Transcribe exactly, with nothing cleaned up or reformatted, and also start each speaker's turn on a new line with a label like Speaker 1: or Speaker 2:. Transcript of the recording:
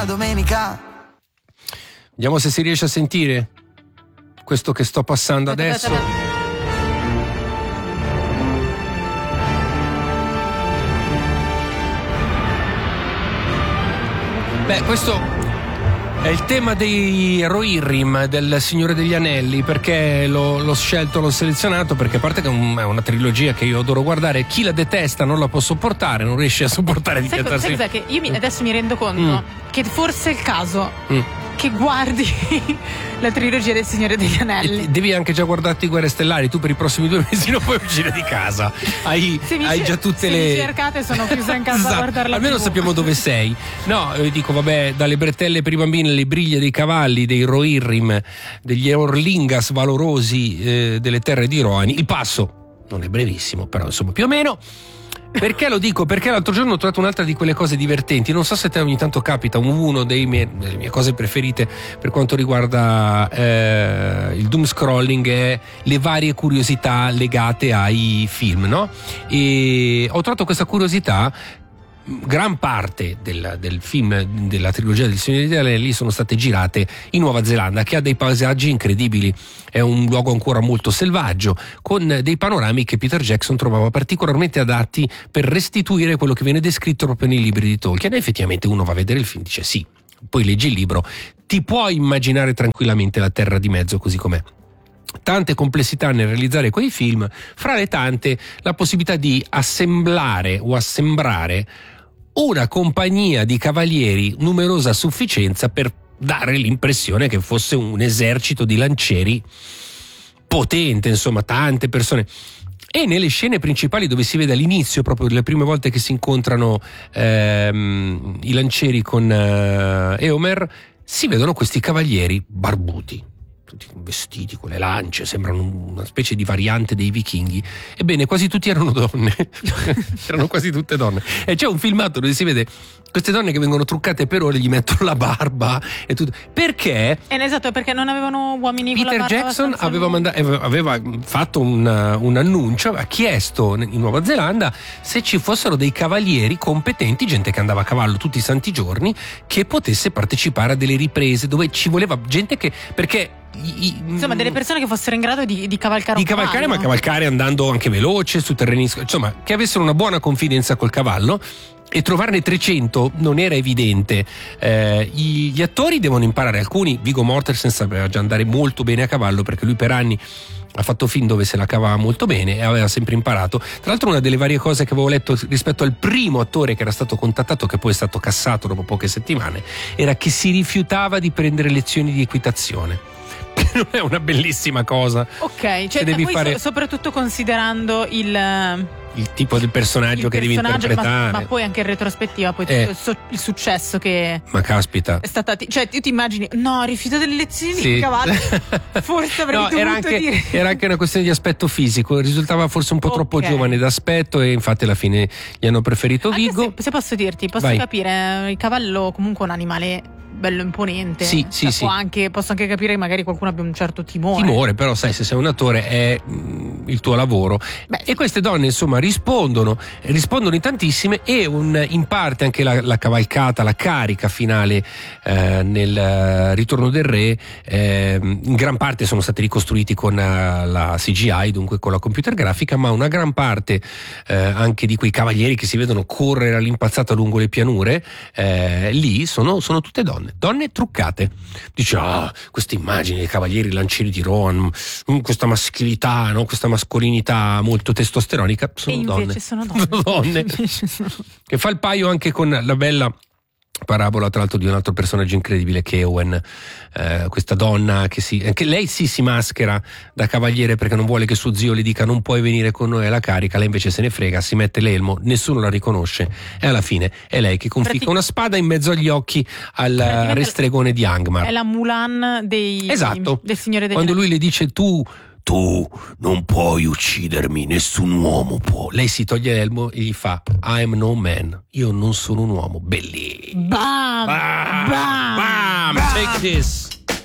Speaker 1: domenica.
Speaker 2: Vediamo se si riesce a sentire questo che sto passando adesso. Beh, questo è il tema dei Rohirrim, del Signore degli Anelli. Perché l'ho, l'ho scelto, l'ho selezionato? Perché a parte che è, un, è una trilogia che io adoro guardare, chi la detesta non la può sopportare, non riesce a sopportare di
Speaker 3: sai,
Speaker 2: piantarsi.
Speaker 3: sai cos'è? Che io mi, adesso mi rendo conto mm. che forse è il caso mm. che guardi la trilogia del Signore degli Anelli.
Speaker 2: E devi anche già guardarti Guerre Stellari. Tu per i prossimi due mesi non puoi uscire di casa. Hai, hai già tutte
Speaker 3: se
Speaker 2: le.
Speaker 3: Se mi cercate sono chiusa in casa
Speaker 2: esatto.
Speaker 3: a guardarla.
Speaker 2: Almeno
Speaker 3: tivù.
Speaker 2: sappiamo dove sei. No, io dico, vabbè, dalle bretelle per i bambini, le briglie dei cavalli, dei Rohirrim, degli Orlingas valorosi eh, delle terre di Rohan. Il passo non è brevissimo, però insomma più o meno. Perché lo dico? Perché l'altro giorno ho trovato un'altra di quelle cose divertenti. Non so se a te ogni tanto capita, uno dei miei, delle mie cose preferite per quanto riguarda eh, il doom scrolling è le varie curiosità legate ai film, no? E ho trovato questa curiosità. Gran parte del, del film della trilogia del Signore degli Anelli sono state girate in Nuova Zelanda, che ha dei paesaggi incredibili. È un luogo ancora molto selvaggio, con dei panorami che Peter Jackson trovava particolarmente adatti per restituire quello che viene descritto proprio nei libri di Tolkien. E effettivamente uno va a vedere il film e dice sì, poi leggi il libro, ti puoi immaginare tranquillamente la terra di mezzo così com'è. Tante complessità nel realizzare quei film, fra le tante la possibilità di assemblare o assembrare una compagnia di cavalieri numerosa a sufficienza per dare l'impressione che fosse un esercito di lancieri potente, insomma, tante persone. E nelle scene principali dove si vede all'inizio, proprio le prime volte che si incontrano ehm, i lancieri con eh, Eomer, si vedono questi cavalieri barbuti, tutti vestiti con le lance, sembrano una specie di variante dei vichinghi. Ebbene, quasi tutti erano donne. Erano quasi tutte donne. E c'è un filmato dove si vede queste donne che vengono truccate per ore, gli mettono la barba e tutto. Perché?
Speaker 3: Eh, esatto, perché non avevano uomini con la
Speaker 2: Peter
Speaker 3: barba.
Speaker 2: Jackson aveva, manda- aveva fatto un, un annuncio, aveva chiesto in Nuova Zelanda se ci fossero dei cavalieri competenti, gente che andava a cavallo tutti i santi giorni, che potesse partecipare a delle riprese dove ci voleva gente che, perché I, i,
Speaker 3: insomma delle persone che fossero in grado di, di cavalcare
Speaker 2: di
Speaker 3: un
Speaker 2: cavalcare
Speaker 3: cavallo.
Speaker 2: ma cavalcare andando anche veloce su terreni, insomma che avessero una buona confidenza col cavallo. E trovarne trecento non era evidente. Eh, gli attori devono imparare. Alcuni, Viggo Mortensen sapeva già andare molto bene a cavallo perché lui per anni ha fatto film dove se la cavava molto bene e aveva sempre imparato. Tra l'altro, una delle varie cose che avevo letto rispetto al primo attore che era stato contattato, che poi è stato cassato dopo poche settimane, era che si rifiutava di prendere lezioni di equitazione. Non è una bellissima cosa.
Speaker 3: Ok, cioè
Speaker 2: devi
Speaker 3: poi
Speaker 2: fare...
Speaker 3: so, soprattutto considerando il
Speaker 2: il tipo del personaggio
Speaker 3: il
Speaker 2: che
Speaker 3: personaggio,
Speaker 2: devi interpretare,
Speaker 3: ma, ma poi anche in retrospettiva poi
Speaker 2: eh.
Speaker 3: tutto il, so, il successo che
Speaker 2: ma caspita
Speaker 3: è stata, cioè tu ti immagini no, rifiuto delle lezioni
Speaker 2: sì.
Speaker 3: di cavallo, forse avrei
Speaker 2: no,
Speaker 3: dovuto
Speaker 2: era anche,
Speaker 3: dire
Speaker 2: era anche una questione di aspetto fisico, risultava forse un po'
Speaker 3: okay.
Speaker 2: troppo giovane d'aspetto e infatti alla fine gli hanno preferito
Speaker 3: anche
Speaker 2: Viggo.
Speaker 3: se, se posso dirti, posso
Speaker 2: Vai.
Speaker 3: capire, il cavallo comunque è un animale bello imponente,
Speaker 2: sì, sì,
Speaker 3: cioè,
Speaker 2: sì.
Speaker 3: può anche, posso anche capire che magari qualcuno abbia un certo timore
Speaker 2: timore, però sai, se sei un attore è mh, il tuo lavoro.
Speaker 3: Beh,
Speaker 2: e queste donne insomma rispondono rispondono in tantissime e un, in parte anche la, la cavalcata, la carica finale eh, nel uh, Ritorno del Re eh, in gran parte sono stati ricostruiti con uh, la C G I, dunque con la computer grafica, ma una gran parte eh, anche di quei cavalieri che si vedono correre all'impazzata lungo le pianure eh, lì sono, sono tutte donne donne truccate. Dice ah, queste immagini dei cavalieri lancieri di Rohan, questa maschilità, no? Questa mascolinità molto testosteronica, sono
Speaker 3: e
Speaker 2: donne
Speaker 3: invece sono donne,
Speaker 2: donne. Che fa il paio anche con la bella parabola tra l'altro di un altro personaggio incredibile che è Eowyn, eh, questa donna che, si, che lei sì si maschera da cavaliere perché non vuole che suo zio le dica non puoi venire con noi alla carica, lei invece se ne frega, si mette l'elmo, nessuno la riconosce e alla fine è lei che conficca Pratic- una spada in mezzo agli occhi al re stregone di Angmar.
Speaker 3: È la Mulan dei,
Speaker 2: esatto.
Speaker 3: del Signore degli
Speaker 2: Quando lui le dice tu Tu non puoi uccidermi, nessun uomo può. Lei si toglie l'elmo e gli fa I am no man, io non sono un uomo. Bellissimo.
Speaker 3: Bam!
Speaker 2: Bam!
Speaker 3: Bam!
Speaker 2: Bam! Take this.